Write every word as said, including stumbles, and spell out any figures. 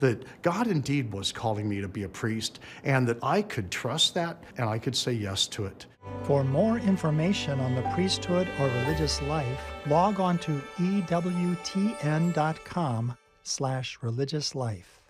that God indeed was calling me to be a priest, and that I could trust that and I could say yes to it. For more information on the priesthood or religious life, log on to E W T N dot com slash religious life.